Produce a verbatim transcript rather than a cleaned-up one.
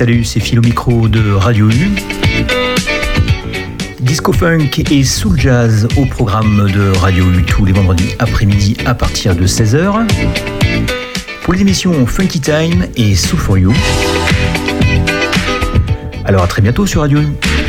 salut, c'est Phil au micro de Radio U. Disco Funk et Soul Jazz au programme de Radio U tous les vendredis après-midi à partir de seize heures. Pour les émissions Funky Time et Soul for You. Alors à très bientôt sur Radio U.